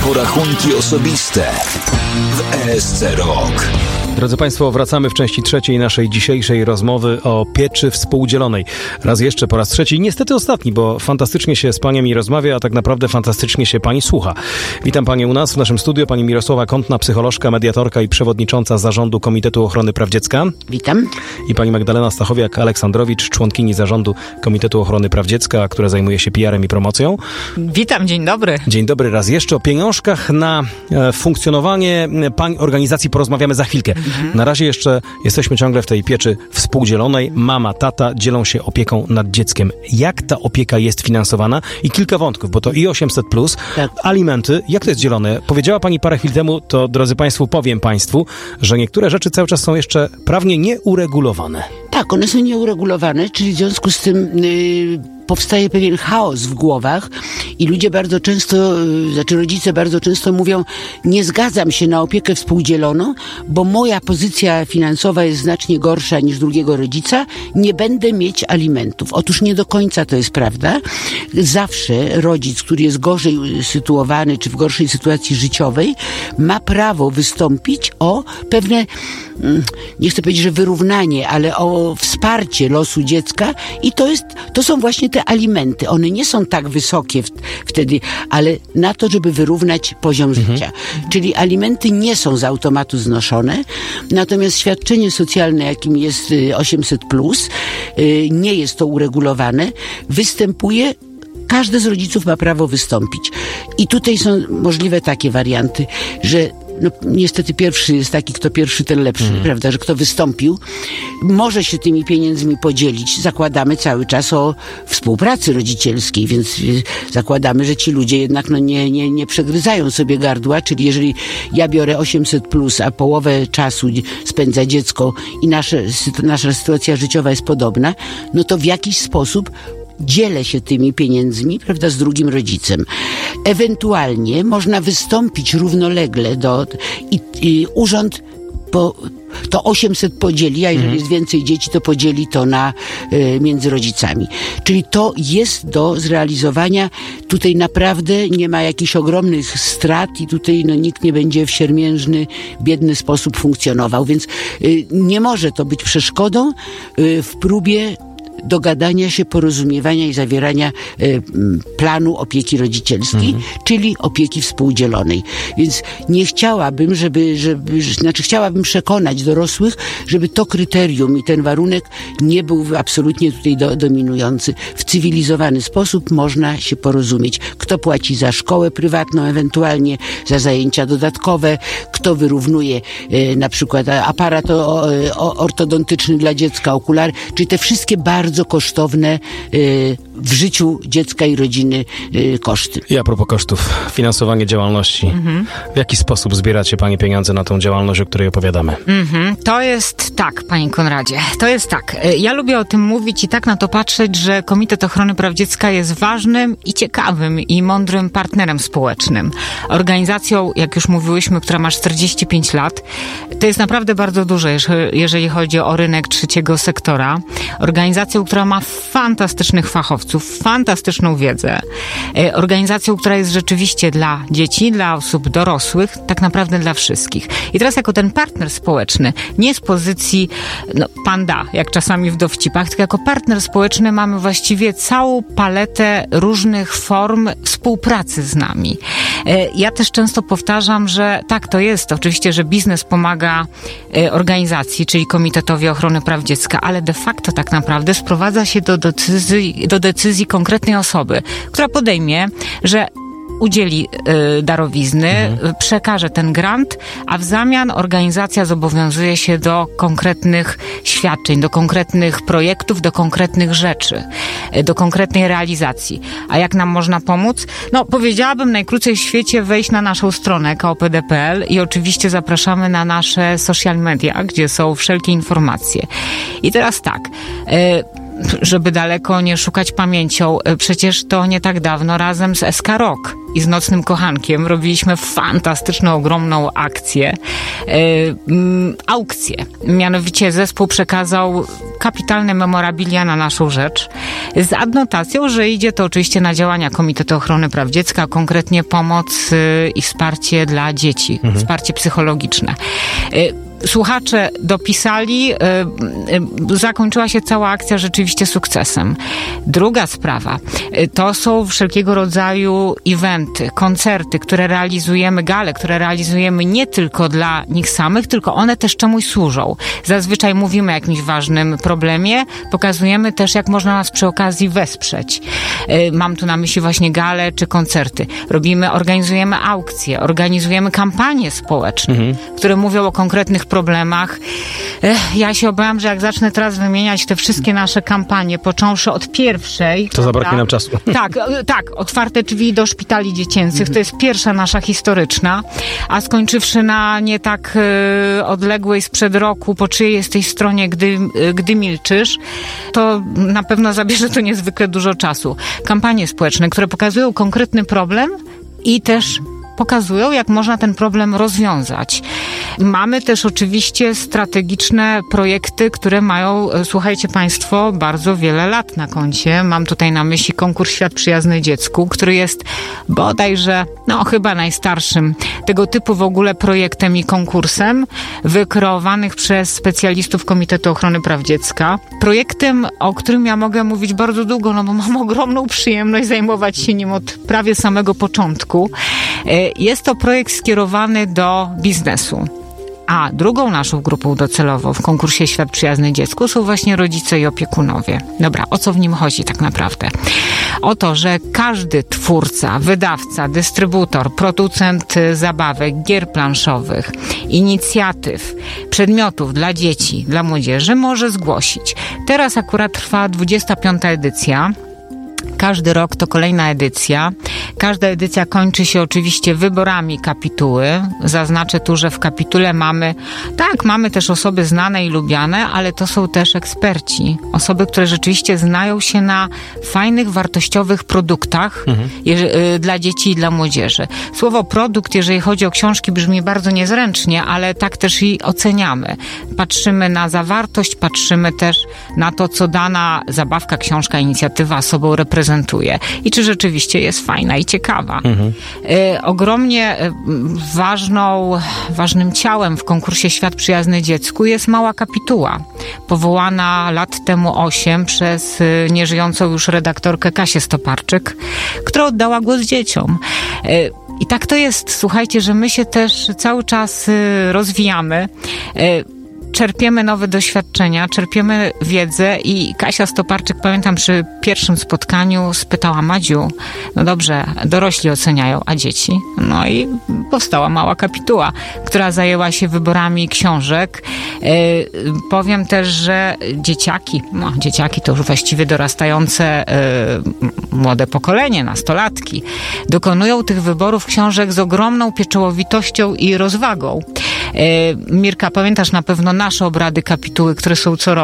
porachunki osobiste w ESC Rok. Drodzy Państwo, wracamy w części trzeciej naszej dzisiejszej rozmowy o pieczy współdzielonej. Raz jeszcze, po raz trzeci, niestety ostatni, bo fantastycznie się z Paniami rozmawia, a tak naprawdę fantastycznie się Pani słucha. Witam Panię u nas w naszym studiu, Pani Mirosława Kątna, psycholożka, mediatorka i przewodnicząca zarządu Komitetu Ochrony Praw Dziecka. Witam. I Pani Magdalena Stachowiak-Aleksandrowicz, członkini zarządu Komitetu Ochrony Praw Dziecka, która zajmuje się PR-em i promocją. Witam, dzień dobry. Dzień dobry raz jeszcze. O pieniążkach na funkcjonowanie pań organizacji porozmawiamy za chwilkę. Na razie jeszcze jesteśmy ciągle w tej pieczy współdzielonej. Mama, tata dzielą się opieką nad dzieckiem. Jak ta opieka jest finansowana? I kilka wątków, bo to i 800+, tak. Alimenty. Jak to jest dzielone? Powiedziała Pani parę chwil temu, to drodzy Państwo, powiem Państwu, że niektóre rzeczy cały czas są jeszcze prawnie nieuregulowane. Tak, one są nieuregulowane, czyli w związku z tym powstaje pewien chaos w głowach i ludzie bardzo często, rodzice bardzo często mówią: nie zgadzam się na opiekę współdzieloną, bo moja pozycja finansowa jest znacznie gorsza niż drugiego rodzica, nie będę mieć alimentów. Otóż nie do końca to jest prawda. Zawsze rodzic, który jest gorzej sytuowany, czy w gorszej sytuacji życiowej, ma prawo wystąpić o pewne, nie chcę powiedzieć, że wyrównanie, ale o wsparcie losu dziecka i to są właśnie te alimenty. One nie są tak wysokie wtedy, ale na to, żeby wyrównać poziom życia. Czyli alimenty nie są z automatu znoszone, natomiast świadczenie socjalne, jakim jest 800+, nie jest to uregulowane, występuje. Każdy z rodziców ma prawo wystąpić. I tutaj są możliwe takie warianty, że niestety pierwszy jest taki, kto pierwszy, ten lepszy, prawda, że kto wystąpił, może się tymi pieniędzmi podzielić. Zakładamy cały czas o współpracy rodzicielskiej, więc zakładamy, że ci ludzie jednak nie przegryzają sobie gardła, czyli jeżeli ja biorę 800+, a połowę czasu spędza dziecko i nasza sytuacja życiowa jest podobna, no to w jakiś sposób dzielę się tymi pieniędzmi, prawda, z drugim rodzicem. Ewentualnie można wystąpić równolegle i urząd to 800 podzieli, a jeżeli jest więcej dzieci, to podzieli to między rodzicami. Czyli to jest do zrealizowania. Tutaj naprawdę nie ma jakichś ogromnych strat i tutaj nikt nie będzie w siermiężny, biedny sposób funkcjonował, więc nie może to być przeszkodą w próbie dogadania się, porozumiewania i zawierania planu opieki rodzicielskiej, czyli opieki współdzielonej. Więc nie chciałabym, chciałabym przekonać dorosłych, żeby to kryterium i ten warunek nie był absolutnie tutaj dominujący. W cywilizowany sposób można się porozumieć. Kto płaci za szkołę prywatną, ewentualnie za zajęcia dodatkowe, kto wyrównuje na przykład aparat ortodontyczny dla dziecka, okulary, czyli te wszystkie bardzo kosztowne w życiu dziecka i rodziny koszty. I a propos kosztów, finansowanie działalności. W jaki sposób zbieracie Panie pieniądze na tą działalność, o której opowiadamy? To jest tak, Panie Konradzie, to jest tak. Ja lubię o tym mówić i tak na to patrzeć, że Komitet Ochrony Praw Dziecka jest ważnym i ciekawym i mądrym partnerem społecznym. Organizacją, jak już mówiłyśmy, która ma 45 lat, to jest naprawdę bardzo dużo, jeżeli chodzi o rynek trzeciego sektora. Organizacją, która ma fantastycznych fachowców, fantastyczną wiedzę. Organizacją, która jest rzeczywiście dla dzieci, dla osób dorosłych, tak naprawdę dla wszystkich. I teraz jako ten partner społeczny, nie z pozycji panda, jak czasami w dowcipach, tylko jako partner społeczny mamy właściwie całą paletę różnych form współpracy z nami. Ja też często powtarzam, że tak to jest. Oczywiście, że biznes pomaga organizacji, czyli Komitetowi Ochrony Praw Dziecka, ale de facto tak naprawdę sprowadza się do decyzji konkretnej osoby, która podejmie, że udzieli darowizny, przekaże ten grant, a w zamian organizacja zobowiązuje się do konkretnych świadczeń, do konkretnych projektów, do konkretnych rzeczy, do konkretnej realizacji. A jak nam można pomóc? Powiedziałabym najkrócej w świecie wejść na naszą stronę KOPD.pl i oczywiście zapraszamy na nasze social media, gdzie są wszelkie informacje. I teraz tak, żeby daleko nie szukać pamięcią, przecież to nie tak dawno razem z SK Rock i z Nocnym Kochankiem robiliśmy fantastyczną, ogromną akcję, aukcję. Mianowicie zespół przekazał kapitalne memorabilia na naszą rzecz z adnotacją, że idzie to oczywiście na działania Komitetu Ochrony Praw Dziecka, konkretnie pomoc i wsparcie dla dzieci, wsparcie psychologiczne. Słuchacze dopisali, zakończyła się cała akcja rzeczywiście sukcesem. Druga sprawa, to są wszelkiego rodzaju eventy, koncerty, które realizujemy, gale, które realizujemy nie tylko dla nich samych, tylko one też czemuś służą. Zazwyczaj mówimy o jakimś ważnym problemie, pokazujemy też, jak można nas przy okazji wesprzeć. Mam tu na myśli właśnie gale czy koncerty. Organizujemy aukcje, organizujemy kampanie społeczne, które mówią o konkretnych problemach. Ja się obawiam, że jak zacznę teraz wymieniać te wszystkie nasze kampanie, począwszy od pierwszej... To zabraknie nam czasu. Tak, otwarte drzwi do szpitali dziecięcych. To jest pierwsza nasza historyczna, a skończywszy na nie tak odległej sprzed roku, po czyjej jesteś stronie, gdy milczysz, to na pewno zabierze to niezwykle dużo czasu. Kampanie społeczne, które pokazują konkretny problem i też pokazują, jak można ten problem rozwiązać. Mamy też oczywiście strategiczne projekty, które mają, słuchajcie Państwo, bardzo wiele lat na koncie. Mam tutaj na myśli konkurs Świat Przyjazny Dziecku, który jest bodajże, chyba najstarszym tego typu w ogóle projektem i konkursem wykreowanych przez specjalistów Komitetu Ochrony Praw Dziecka. Projektem, o którym ja mogę mówić bardzo długo, bo mam ogromną przyjemność zajmować się nim od prawie samego początku. Jest to projekt skierowany do biznesu. A drugą naszą grupą docelową w konkursie Świat Przyjazny Dziecku są właśnie rodzice i opiekunowie. Dobra, o co w nim chodzi tak naprawdę? O to, że każdy twórca, wydawca, dystrybutor, producent zabawek, gier planszowych, inicjatyw, przedmiotów dla dzieci, dla młodzieży może zgłosić. Teraz akurat trwa 25. edycja. Każdy rok to kolejna edycja. Każda edycja kończy się oczywiście wyborami kapituły. Zaznaczę tu, że w kapitule mamy też osoby znane i lubiane, ale to są też eksperci. Osoby, które rzeczywiście znają się na fajnych, wartościowych produktach dla dzieci i dla młodzieży. Słowo produkt, jeżeli chodzi o książki, brzmi bardzo niezręcznie, ale tak też i oceniamy. Patrzymy na zawartość, patrzymy też na to, co dana zabawka, książka, inicjatywa sobą reprezentuje i czy rzeczywiście jest fajna i ciekawa. Ogromnie ważnym ciałem w konkursie Świat Przyjazny Dziecku jest mała kapituła, powołana lat temu 8 przez nieżyjącą już redaktorkę Kasię Stoparczyk, która oddała głos dzieciom. I tak to jest, słuchajcie, że my się też cały czas rozwijamy, czerpiemy nowe doświadczenia, czerpiemy wiedzę i Kasia Stoparczyk, pamiętam przy pierwszym spotkaniu spytała: Madziu, no dobrze, dorośli oceniają, a dzieci? No i powstała mała kapituła, która zajęła się wyborami książek. Powiem też, że dzieciaki to już właściwie dorastające młode pokolenie, nastolatki, dokonują tych wyborów książek z ogromną pieczołowitością i rozwagą. Mirka, pamiętasz na pewno nasze obrady kapituły, które są co roku.